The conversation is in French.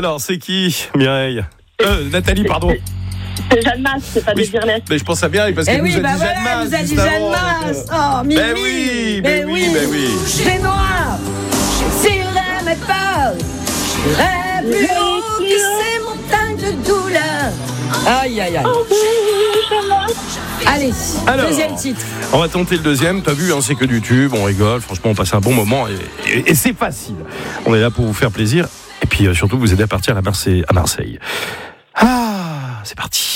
Alors, c'est qui, Mireille? Nathalie, pardon. C'est Jeanne Masse, c'est pas Désirless. Mais je pense à Mireille parce qu'elle nous a dit Jeanne Masse. Elle nous a dit Jeanne Masse. Oh, Mimi. Ben oui. C'est noir. J'irai mes pas. J'irai plus haut que ces montagnes de douleur. Aïe. Allez, Alors, deuxième titre. On va tenter le deuxième. T'as vu, c'est que du tube, on rigole. Franchement, on passe un bon moment et c'est facile. On est là pour vous faire plaisir et puis surtout vous aider à partir à Marseille. Ah, c'est parti.